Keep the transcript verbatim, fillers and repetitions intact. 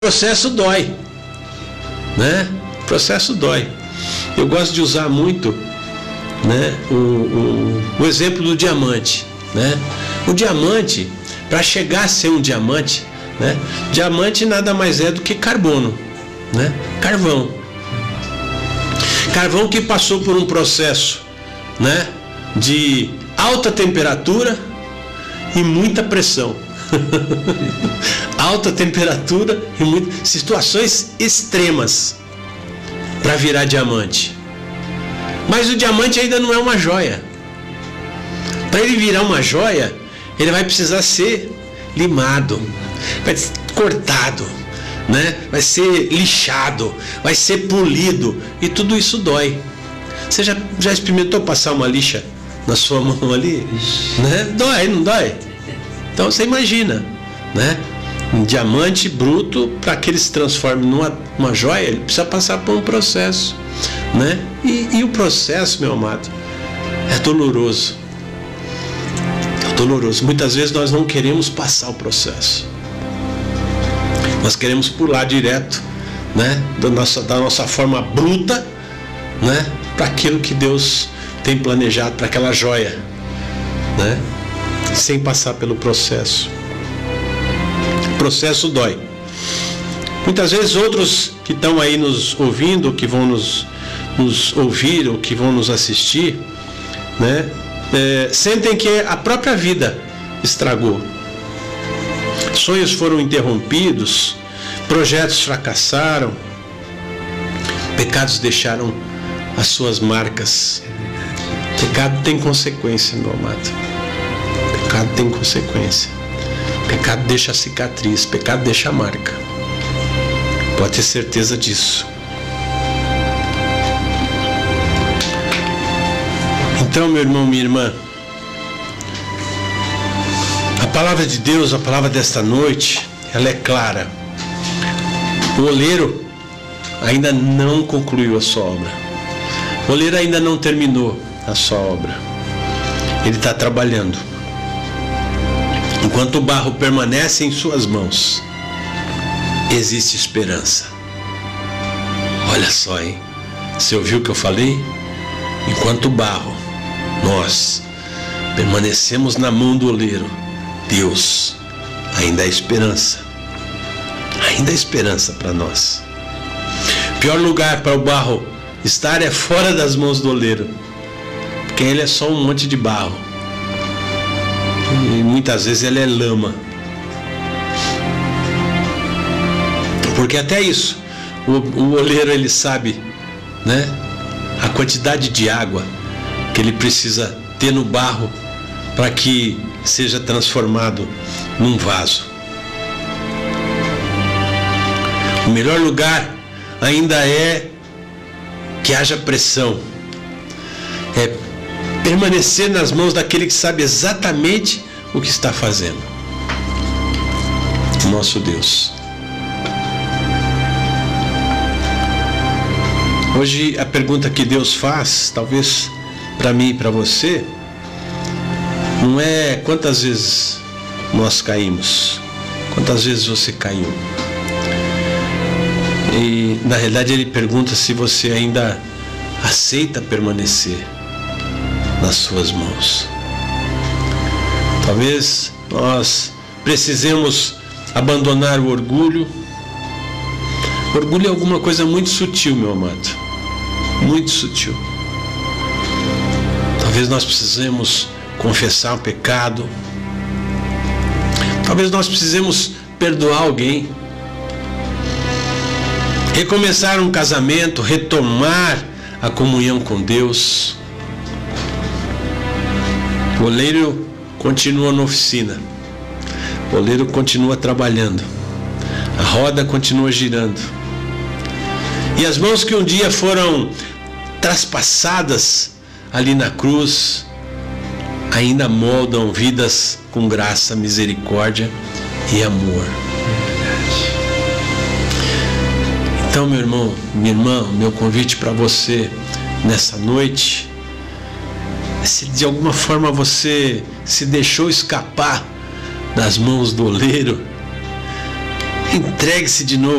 O processo dói, né? O processo dói. Eu gosto de usar muito, né, o, o, o exemplo do diamante, né? O diamante, para chegar a ser um diamante, né? Diamante nada mais é do que carbono, né? Carvão. Carvão que passou por um processo, né, de alta temperatura e muita pressão. Alta temperatura e muitas situações extremas para virar diamante. Mas o diamante ainda não é uma joia. Para ele virar uma joia, ele vai precisar ser limado, vai ser cortado, né? Vai ser lixado, vai ser polido, e tudo isso dói. Você já, já experimentou passar uma lixa na sua mão ali? Né? Dói, não dói? Então você imagina, né? Um diamante bruto, para que ele se transforme numa uma joia, ele precisa passar por um processo, né? E, e o processo, meu amado, é doloroso. É doloroso. Muitas vezes nós não queremos passar o processo. Nós queremos pular direto, né? Da nossa, da nossa forma bruta, né? Para aquilo que Deus tem planejado, para aquela joia, né? Sem passar pelo processo. O processo dói. Muitas vezes outros que estão aí nos ouvindo, que vão nos, nos ouvir ou que vão nos assistir, né, é, sentem que a própria vida estragou. Sonhos foram interrompidos, projetos fracassaram, pecados deixaram as suas marcas. Pecado tem consequência, meu amado. Pecado tem consequência. Pecado deixa cicatriz, pecado deixa marca. Pode ter certeza disso. Então, meu irmão, minha irmã, a palavra de Deus, a palavra desta noite, ela é clara. O oleiro ainda não concluiu a sua obra. O oleiro ainda não terminou a sua obra. Ele está trabalhando. Enquanto o barro permanece em suas mãos, existe esperança. Olha só, hein? Você ouviu o que eu falei? Enquanto o barro, nós, permanecemos na mão do oleiro, Deus, ainda há esperança. Ainda há esperança para nós. O pior lugar para o barro estar é fora das mãos do oleiro, porque ele é só um monte de barro. E muitas vezes ele é lama. Porque até isso, o, o oleiro ele sabe, né, a quantidade de água que ele precisa ter no barro para que seja transformado num vaso. O melhor lugar ainda é que haja pressão. É permanecer nas mãos daquele que sabe exatamente o que está fazendo. Nosso Deus. Hoje a pergunta que Deus faz, talvez para mim e para você, não é quantas vezes nós caímos, quantas vezes você caiu. E na realidade ele pergunta se você ainda aceita permanecer nas suas mãos. Talvez nós precisemos abandonar o orgulho. O orgulho é alguma coisa muito sutil, meu amado, muito sutil. Talvez nós precisemos confessar o pecado. Talvez nós precisemos perdoar alguém, recomeçar um casamento, retomar a comunhão com Deus. O oleiro continua na oficina, o oleiro continua trabalhando, a roda continua girando, e as mãos que um dia foram traspassadas ali na cruz ainda moldam vidas com graça, misericórdia e amor. Então, meu irmão, minha irmã, meu convite para você nessa noite, se de alguma forma você se deixou escapar das mãos do oleiro, Entregue-se de novo.